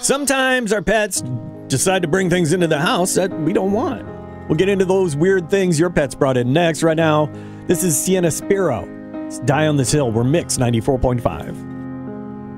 Sometimes our pets decide to bring things into the house that we don't want. We'll get into those weird things your pets brought in next. Right now, this is Sienna Spiro. It's Die on This Hill. We're Mix 94.5.